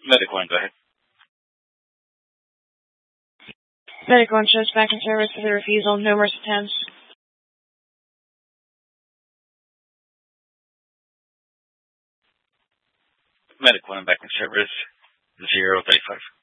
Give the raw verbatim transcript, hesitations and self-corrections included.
Medic one, go ahead. Medic one shows back in service for the refusal. Numerous attempts. Medic one back in service. Zero thirty-five.